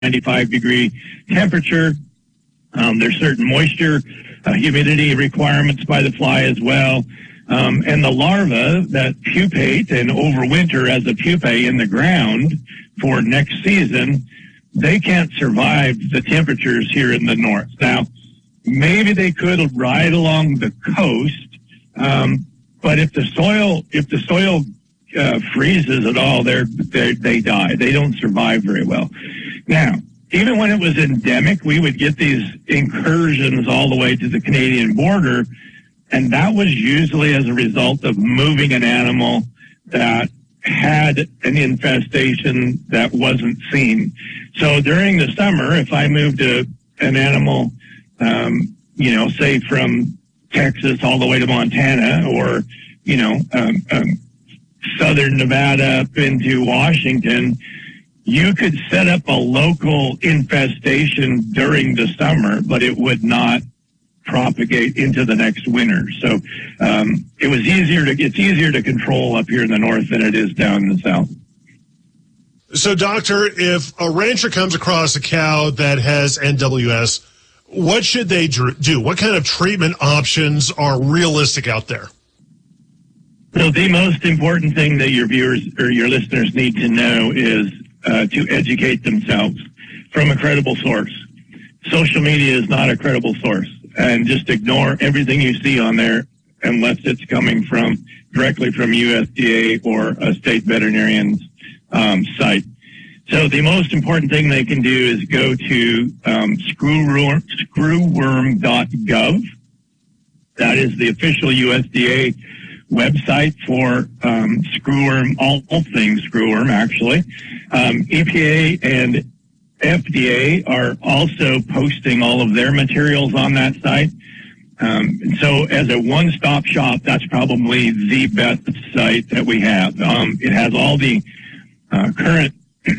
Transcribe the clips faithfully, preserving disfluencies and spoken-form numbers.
ninety-five degree temperature. Um, there's certain moisture, uh, humidity requirements by the fly as well. Um, and the larvae that pupate and overwinter as a pupae in the ground for next season, they can't survive the temperatures here in the north. Now, maybe they could ride along the coast, um, but if the soil if the soil uh, freezes at all, they're, they're, they die. They don't survive very well. Now, even when it was endemic, we would get these incursions all the way to the Canadian border, and that was usually as a result of moving an animal that had an infestation that wasn't seen. So during the summer, if I moved a, an animal, um, you know, say from Texas all the way to Montana, or, you know, um, um, southern Nevada up into Washington, you could set up a local infestation during the summer, but it would not propagate into the next winter. So um, it was easier to it's easier to control up here in the north than it is down in the south. So, doctor, if a rancher comes across a cow that has N W S, what should they do? What kind of treatment options are realistic out there? So the most important thing that your viewers or your listeners need to know is uh, to educate themselves from a credible source. Social media is not a credible source, and just ignore everything you see on there unless it's coming from directly from U S D A or a state veterinarian's um, site. So the most important thing they can do is go to um, screwworm, screwworm dot gov. That is the official U S D A website for um, screwworm, all, all things screwworm, actually. Um, E P A and F D A are also posting all of their materials on that site. Um, and so as a one-stop shop, that's probably the best site that we have. Um, it has all the uh, current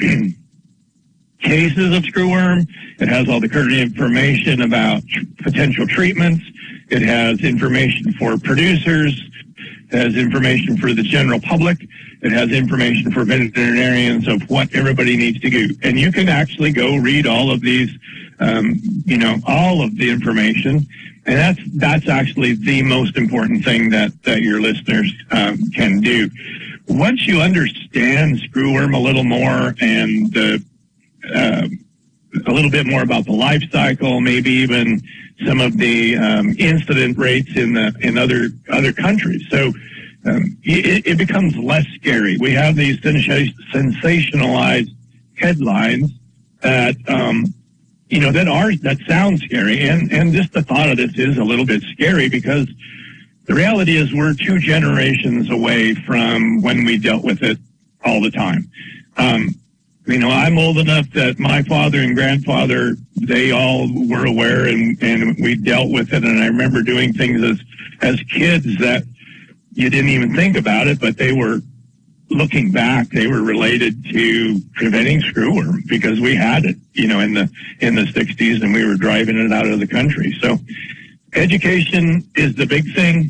cases of screwworm. It has all the current information about tr- potential treatments. It has information for producers. It has information for the general public. It has information for veterinarians of what everybody needs to do. And you can actually go read all of these, um, you know, all of the information. And that's that's actually the most important thing that, that your listeners um, can do. Once you understand screwworm a little more and uh, uh, a little bit more about the life cycle, maybe even some of the um, incident rates in the in other other countries. So um, it, it becomes less scary. We have these sensationalized headlines that um, you know that are that sound scary, and and just the thought of this is a little bit scary because the reality is we're two generations away from when we dealt with it all the time. Um, You know, I'm old enough that my father and grandfather, they all were aware and, and we dealt with it. And I remember doing things as, as kids that you didn't even think about it, but they were, looking back, they were related to preventing screwworm because we had it, you know, in the, in the sixties and we were driving it out of the country. So education is the big thing.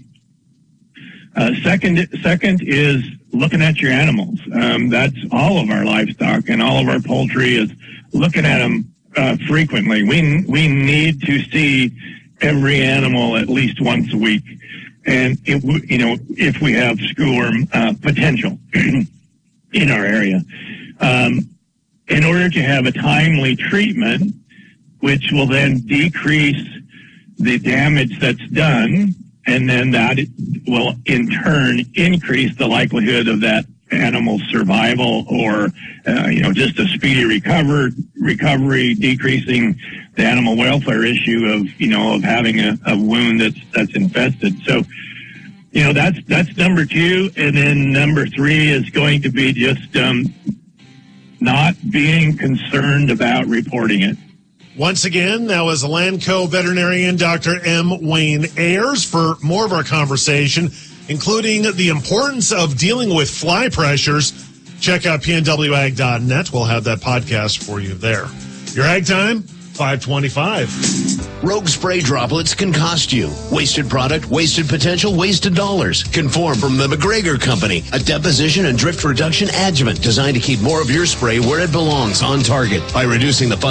Uh, second, second is looking at your animals. Um, that's all of our livestock and all of our poultry is looking at them uh, frequently. We we need to see every animal at least once a week, and it, you know if we have screwworm uh, potential in our area, um, in order to have a timely treatment, which will then decrease the damage that's done. And then that will, in turn, increase the likelihood of that animal's survival or, uh, you know, just a speedy recover, recovery, decreasing the animal welfare issue of, you know, of having a, a wound that's, that's infested. So, you know, that's, that's number two. And then number three is going to be just um, not being concerned about reporting it. Once again, that was Elanco veterinarian Doctor M. Wayne Ayers. For more of our conversation, including the importance of dealing with fly pressures, check out P N W ag dot net. We'll have that podcast for you there. Your Ag Time, five twenty-five. Rogue spray droplets can cost you. Wasted product, wasted potential, wasted dollars. Conform from the McGregor Company, a deposition and drift reduction adjuvant designed to keep more of your spray where it belongs, on target, by reducing the